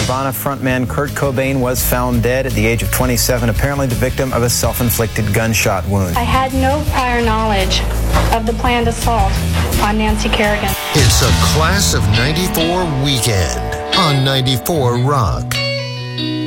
Nirvana frontman Kurt Cobain was found dead at the age of 27, apparently the victim of a self-inflicted gunshot wound. I had no prior knowledge of the planned assault on Nancy Kerrigan. It's a Class of '94 weekend on 94 Rock.